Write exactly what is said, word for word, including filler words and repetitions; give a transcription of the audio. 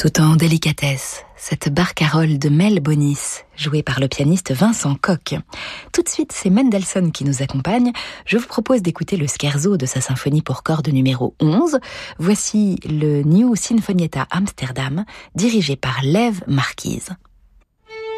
Tout en délicatesse, cette barcarolle de Mel Bonis, jouée par le pianiste Vincent Koch. Tout de suite, c'est Mendelssohn qui nous accompagne. Je vous propose d'écouter le scherzo de sa symphonie pour cordes numéro onze. Voici le New Sinfonietta Amsterdam, dirigé par Lev Marquise.